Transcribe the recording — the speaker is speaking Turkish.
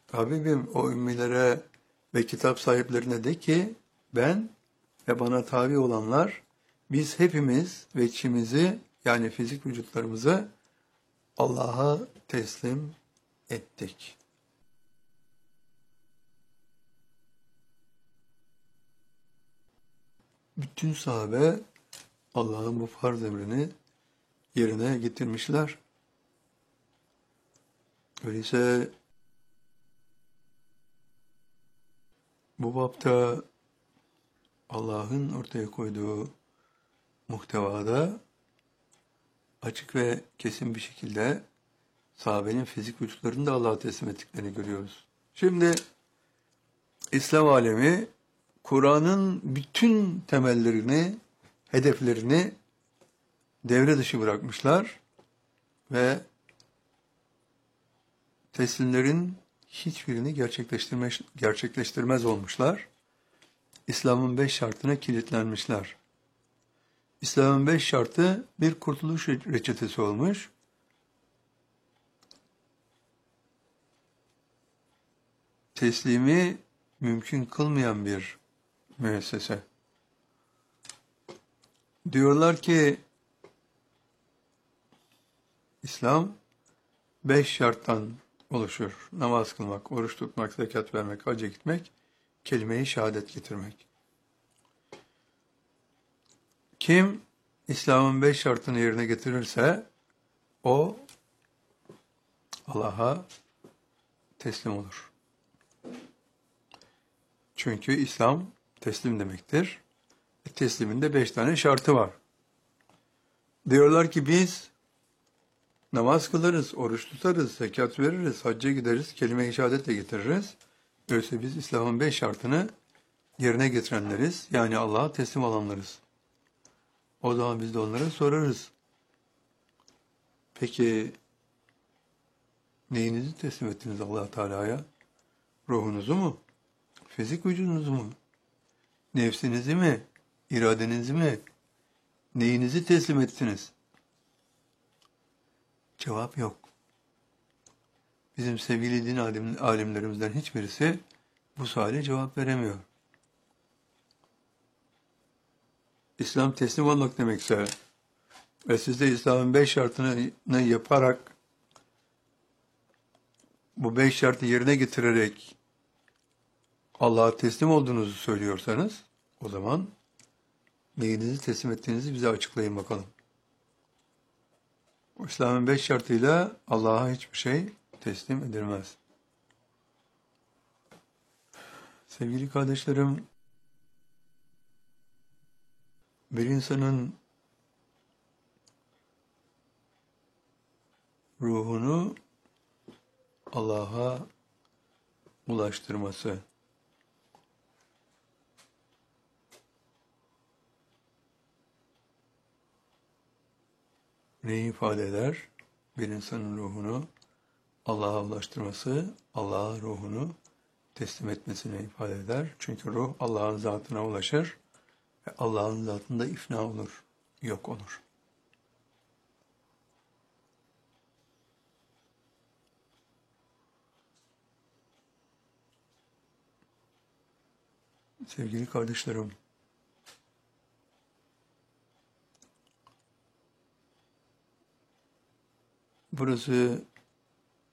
Habibim o ümmilere ve kitap sahiplerine de ki ben ve bana tabi olanlar biz hepimiz veçimizi yani fizik vücutlarımızı Allah'a teslim ettik. Bütün sahabe Allah'ın bu farz emrini yerine getirmişler. Öyleyse bu bapta Allah'ın ortaya koyduğu muhtevada açık ve kesin bir şekilde sahabenin fizik vücutlarını da Allah'a teslim ettiklerini görüyoruz. Şimdi İslam alemi Kur'an'ın bütün temellerini, hedeflerini devre dışı bırakmışlar ve teslimlerin hiçbirini gerçekleştirmez olmuşlar. İslam'ın 5 şartına kilitlenmişler. İslam'ın 5 şartı bir kurtuluş reçetesi olmuş. Teslimi mümkün kılmayan bir müessese. Diyorlar ki İslam 5 şarttan oluşur. Namaz kılmak, oruç tutmak, zekat vermek, hacca gitmek, kelime-i şehadet getirmek. Kim İslam'ın 5 şartını yerine getirirse o Allah'a teslim olur. Çünkü İslam teslim demektir. Teslimin de 5 tane şartı var. Diyorlar ki biz namaz kılarız, oruç tutarız, zekat veririz, hacca gideriz, kelime-i şehadetle getiririz. Öyleyse biz İslam'ın 5 şartını yerine getirenleriz. Yani Allah'a teslim olanlarız. O zaman biz de onlara sorarız. Peki neyinizi teslim ettiniz Allah Teala'ya? Ruhunuzu mu? Fizik vücudunuzu mu? Nefsinizi mi? İradenizi mi? Neyinizi teslim ettiniz? Cevap yok. Bizim sevgili din alimlerimizden hiçbirisi bu suale cevap veremiyor. İslam teslim olmak demekse ve siz de İslam'ın 5 şartını yaparak bu 5 şartı yerine getirerek Allah'a teslim olduğunuzu söylüyorsanız o zaman neyinizi teslim ettiğinizi bize açıklayın bakalım. İslam'ın 5 şartıyla Allah'a hiçbir şey teslim edilmez. Sevgili kardeşlerim, bir insanın ruhunu Allah'a ulaştırması, neyi ifade eder? Bir insanın ruhunu Allah'a ulaştırması, Allah'a ruhunu teslim etmesini ifade eder. Çünkü ruh Allah'ın zatına ulaşır ve Allah'ın zatında ifna olur, yok olur. Sevgili kardeşlerim, burası